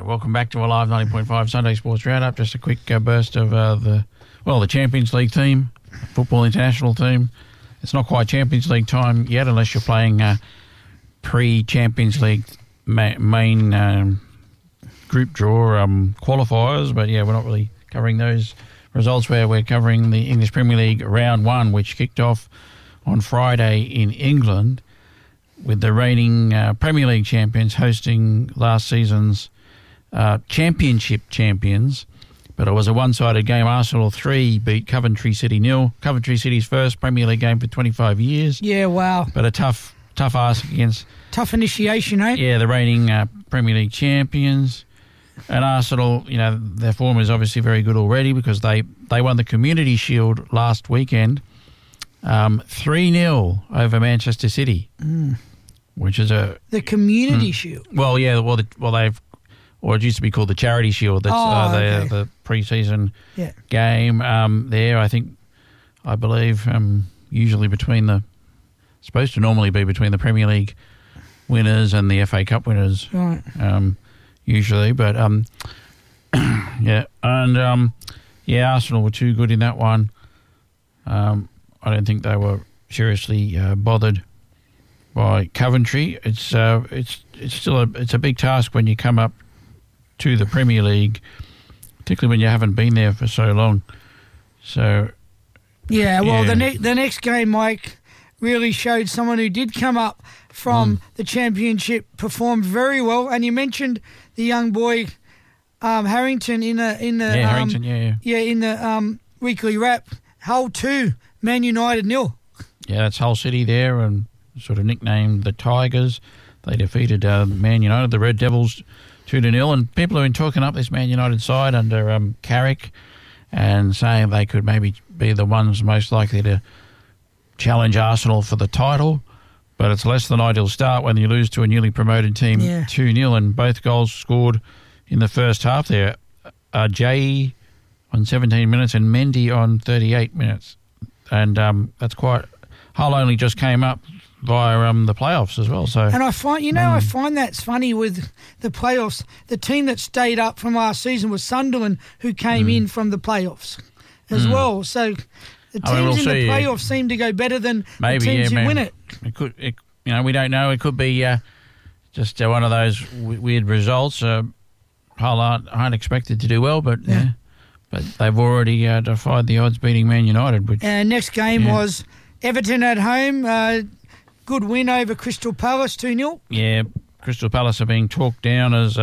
Welcome back to a live 90.5 Sunday Sports Roundup. Just a quick burst of the Champions League team, Football International team. It's not quite Champions League time yet unless you're playing pre-Champions League main group draw qualifiers. But, yeah, we're not really covering those results where we're covering the English Premier League Round 1, which kicked off on Friday in England, with the reigning Premier League champions hosting last season's Championship champions. But it was a one-sided game. Arsenal 3 beat Coventry City 0. Coventry City's first Premier League game for 25 years. Yeah, wow. But a tough ask against... Tough initiation, eh? Yeah, the reigning Premier League champions. And Arsenal, their form is obviously very good already because they won the Community Shield last weekend 3-0 over Manchester City. Which is the Community Shield. Well, yeah. It used to be called the Charity Shield. That's the pre-season game there. I believe, usually supposed to normally be between the Premier League winners and the FA Cup winners. Right. Usually, but yeah, and Arsenal were too good in that one. I don't think they were seriously bothered by Coventry. It's still a big task when you come up to the Premier League, particularly when you haven't been there for so long. So the next game, Mike, really showed someone who did come up from the Championship, performed very well. And you mentioned the young boy Harrington in the weekly wrap. Hull 2, Man United 0. Yeah, that's Hull City there, and sort of nicknamed the Tigers. They defeated Man United, the Red Devils, 2-0. And people have been talking up this Man United side under Carrick and saying they could maybe be the ones most likely to challenge Arsenal for the title. But it's less than ideal start when you lose to a newly promoted team 2-0, and both goals scored in the first half there. Jay on 17 minutes and Mendy on 38 minutes. And that's quite... Hull only just came up via the playoffs as well. So, and I find that's funny with the playoffs. The team that stayed up from last season was Sunderland, who came in from the playoffs as well. So the teams in the playoffs seem to go better than the teams who win it. It could, we don't know. It could be just one of those weird results. Hull aren't expected to do well, but they've already defied the odds, beating Man United. Which next game was Everton at home. Good win over Crystal Palace, 2-0. Yeah, Crystal Palace are being talked down as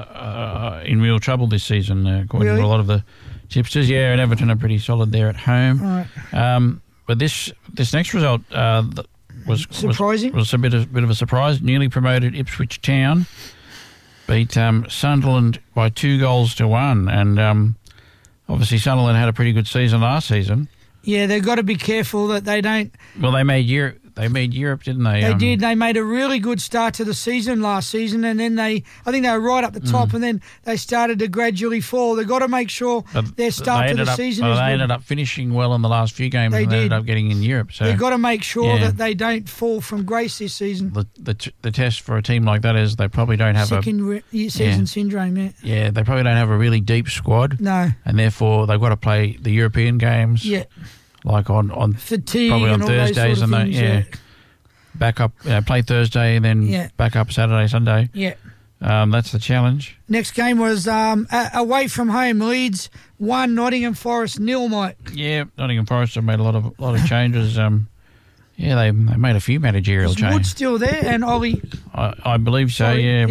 in real trouble this season, according to a lot of the tipsters. Yeah, and Everton are pretty solid there at home. Right. But this next result was surprising. Was a bit of a surprise. Newly promoted Ipswich Town beat Sunderland by 2-1, and obviously Sunderland had a pretty good season last season. Yeah, they've got to be careful that they don't... Well, they made Europe, didn't they? They did. They made a really good start to the season last season, and then I think they were right up the top, and then they started to gradually fall. They've got to make sure their start to the season is good. They ended up finishing well in the last few games, and they ended up getting in Europe. So they've got to make sure that they don't fall from grace this season. The test for a team like that is they probably don't have second-season syndrome, Yeah, they probably don't have a really deep squad. No. And therefore they've got to play the European games. Yeah. Like on fatigue, probably on and Thursdays, all those sort of things, back up, play Thursday and then back up Saturday, Sunday. Yeah, that's the challenge. Next game was away from home. Leeds 1, Nottingham Forest 0. Mike. Yeah, Nottingham Forest have made a lot of changes. They made a few managerial changes. Wood still there, and Ollie. I believe so.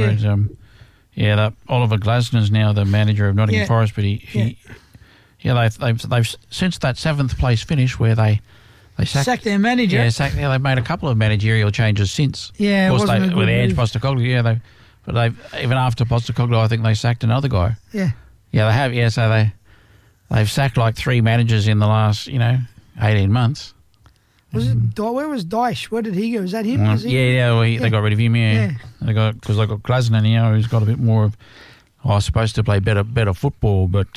But Oliver Glasner's now the manager of Nottingham Forest, but he they've since that 7th place finish where they sacked their manager. Yeah, they've made a couple of managerial changes since. Yeah, of course, with Ange Postecoglou. But even after Postecoglou, I think they sacked another guy. Yeah, they have. Yeah, so they've sacked like 3 managers in the last 18 months. Where was Dyche? Where did he go? Was that him? They got rid of him. Yeah. Because they got Glasner now, who's got a bit more of supposed to play better football, but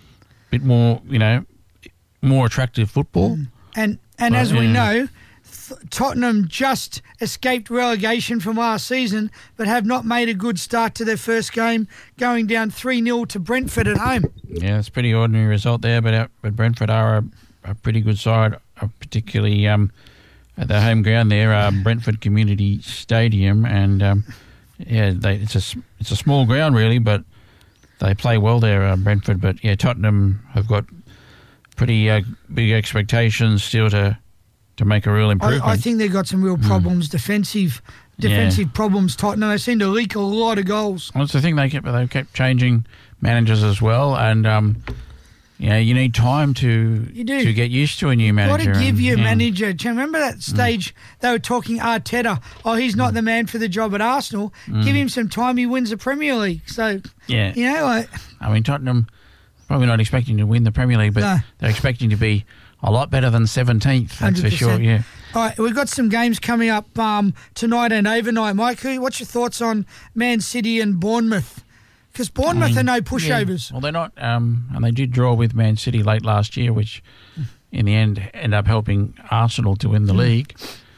bit more more attractive football. And as we know, Tottenham just escaped relegation from last season, but have not made a good start to their first game, going down 3-0 to Brentford at home. Yeah, it's a pretty ordinary result there, but Brentford are a pretty good side, particularly at their home ground there, Brentford Community Stadium, and it's a small ground really, but they play well there, Brentford. But yeah, Tottenham have got pretty big expectations still to make a real improvement. I think they've got some real problems, defensive problems. Tottenham, they seem to leak a lot of goals. Well, that's the thing, they kept changing managers as well, and you need time to get used to a new manager. You've got to give your manager. Remember that stage they were talking Arteta? Oh, he's not the man for the job at Arsenal. Give him some time. He wins the Premier League. So I mean, Tottenham probably not expecting to win the Premier League, but they're expecting to be a lot better than 17th. That's 100%. For sure. Yeah. All right, we've got some games coming up tonight and overnight. Mike, what's your thoughts on Man City and Bournemouth? Because Bournemouth are no pushovers. Yeah. Well, they're not, and they did draw with Man City late last year, which in the end ended up helping Arsenal to win the league.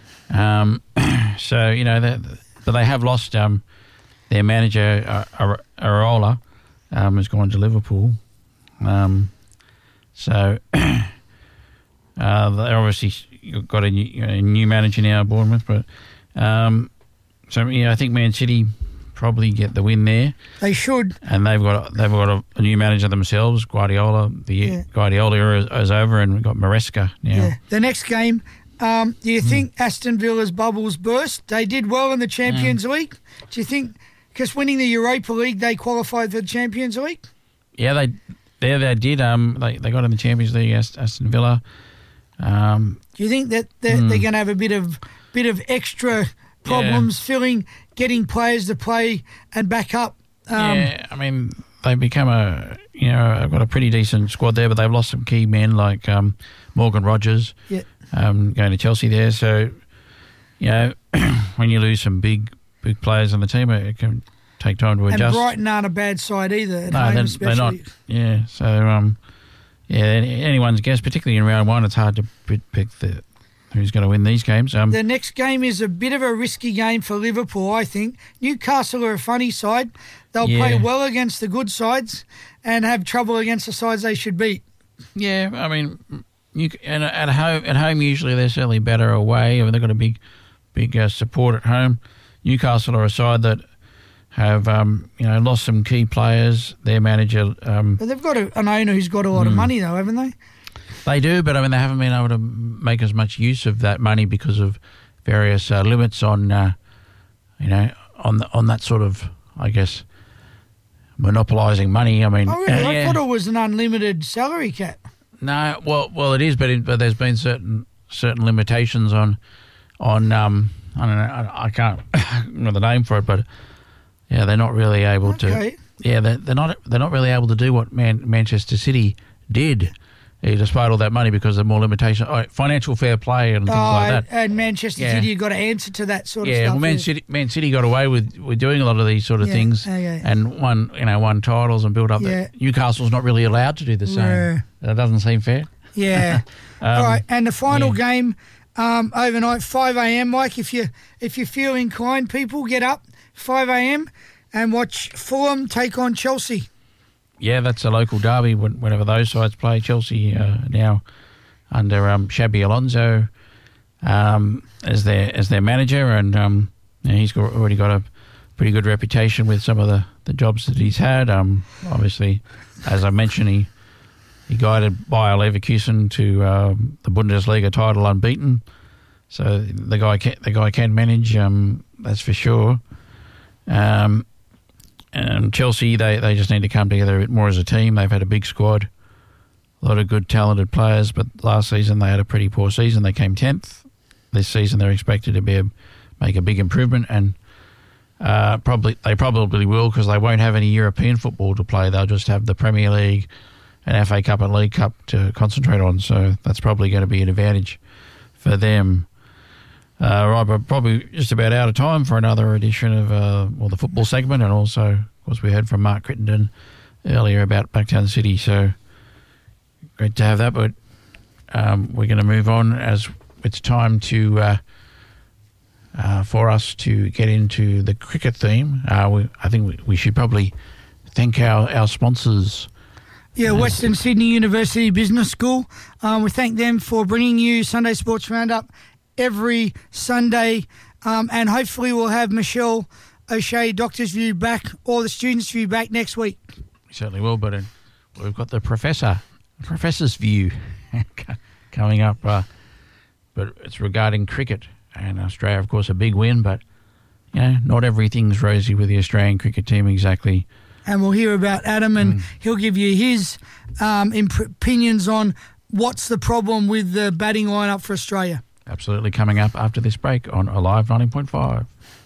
So, but they have lost their manager, Areola, has gone to Liverpool. So they obviously got a new manager now at Bournemouth. But I think Man City probably get the win there. They should. And they've got a new manager themselves, Guardiola. Guardiola era is over, and we've got Maresca now. Yeah. The next game, do you think Aston Villa's bubbles burst? They did well in the Champions League. Do you think, because winning the Europa League, they qualified for the Champions League? Yeah, they did. They got in the Champions League, Aston Villa. Do you think that they're going to have a bit of extra problems getting players to play and back up? I mean, they've become I've got a pretty decent squad there, but they've lost some key men like Morgan Rogers going to Chelsea there. So, when you lose some big players on the team, it can take time to adjust. And Brighton aren't a bad side either at home, especially. They're not. Yeah, so, anyone's guess, particularly in round one, it's hard to pick who's going to win these games. The next game is a bit of a risky game for Liverpool, I think. Newcastle are a funny side. They'll play well against the good sides and have trouble against the sides they should beat. Yeah, I mean, at home usually they're certainly better away. I mean, they've got a big support at home. Newcastle are a side that have lost some key players. Their manager, but they've got an owner who's got a lot of money though, haven't they? They do, but I mean they haven't been able to make as much use of that money because of various limits on on that sort of, I guess, monopolising money. I mean, I thought it was an unlimited salary cap. No, well, it is, but there's been certain limitations on I don't know, I can't remember the name for it, but they're not really able to. Yeah, they're not really able to do what Manchester City did. Despite all that money, because of more limitations, financial fair play and things like that. And Manchester City, you've got to answer to that sort of stuff. Yeah, well, Man City got away with doing a lot of these sort of things and won titles and built up. Newcastle's not really allowed to do the same. That doesn't seem fair. Yeah. All right, and the final game overnight, 5 a.m. Mike, if you feel inclined, people get up 5 a.m. and watch Fulham take on Chelsea. Yeah, that's a local derby whenever those sides play. Chelsea now under Xabi Alonso as their manager, and he's already got a pretty good reputation with some of the jobs that he's had. Obviously, as I mentioned, he guided Bayer Leverkusen to the Bundesliga title unbeaten. So the guy can manage, that's for sure. And Chelsea, they just need to come together a bit more as a team. They've had a big squad, a lot of good, talented players, but last season they had a pretty poor season. They came 10th. This season they're expected to make a big improvement, and they probably will, because they won't have any European football to play. They'll just have the Premier League and FA Cup and League Cup to concentrate on, so that's probably going to be an advantage for them. Right, but probably just about out of time for another edition of the football segment, and also, of course, we heard from Mark Crittenden earlier about Blacktown City, so great to have that. But we're going to move on as it's time to for us to get into the cricket theme, I think we should probably thank our sponsors. Yeah, Western Sydney University Business School. We thank them for bringing you Sunday Sports Roundup every Sunday, and hopefully we'll have Michelle O'Shea, Doctor's View, back, or the Student's View back next week. We certainly will, but we've got the Professor's View coming up, but it's regarding cricket. And Australia, of course, a big win, but not everything's rosy with the Australian cricket team exactly. And we'll hear about Adam, and he'll give you his opinions on what's the problem with the batting lineup for Australia. Absolutely, coming up after this break on Alive 90.5.